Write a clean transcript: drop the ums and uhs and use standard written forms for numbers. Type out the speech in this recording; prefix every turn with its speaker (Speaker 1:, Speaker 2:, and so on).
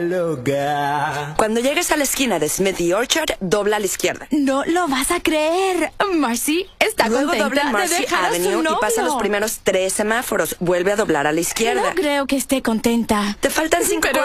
Speaker 1: Cuando llegues a la esquina de Smith y Orchard, dobla a la izquierda.
Speaker 2: No lo vas a creer. Marcy está
Speaker 1: Luego
Speaker 2: contenta
Speaker 1: dobla en
Speaker 2: de
Speaker 1: Marcy
Speaker 2: dejar a su
Speaker 1: Avenue
Speaker 2: novio.
Speaker 1: y pasa los primeros 3 semáforos. Vuelve a doblar a la izquierda.
Speaker 2: No creo que esté contenta.
Speaker 1: Te faltan 5